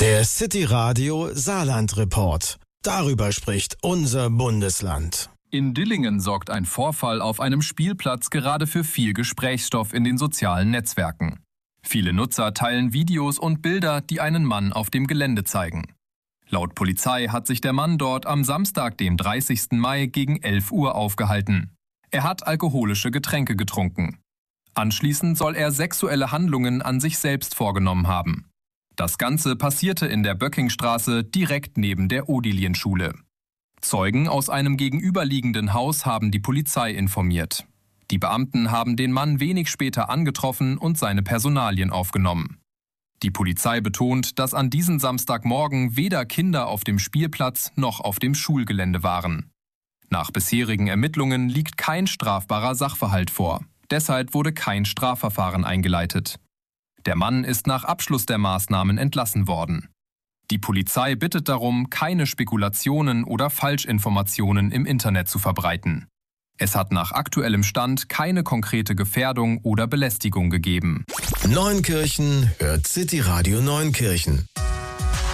Der City Radio Saarland Report. Darüber spricht unser Bundesland. In Dillingen sorgt ein Vorfall auf einem Spielplatz gerade für viel Gesprächsstoff in den sozialen Netzwerken. Viele Nutzer teilen Videos und Bilder, die einen Mann auf dem Gelände zeigen. Laut Polizei hat sich der Mann dort am Samstag, dem 30. Mai gegen 11 Uhr aufgehalten. Er hat alkoholische Getränke getrunken. Anschließend soll er sexuelle Handlungen an sich selbst vorgenommen haben. Das Ganze passierte in der Böckingstraße direkt neben der Odilien-Schule. Zeugen aus einem gegenüberliegenden Haus haben die Polizei informiert. Die Beamten haben den Mann wenig später angetroffen und seine Personalien aufgenommen. Die Polizei betont, dass an diesem Samstagmorgen weder Kinder auf dem Spielplatz noch auf dem Schulgelände waren. Nach bisherigen Ermittlungen liegt kein strafbarer Sachverhalt vor. Deshalb wurde kein Strafverfahren eingeleitet. Der Mann ist nach Abschluss der Maßnahmen entlassen worden. Die Polizei bittet darum, keine Spekulationen oder Falschinformationen im Internet zu verbreiten. Es hat nach aktuellem Stand keine konkrete Gefährdung oder Belästigung gegeben. Neunkirchen hört City Radio Neunkirchen.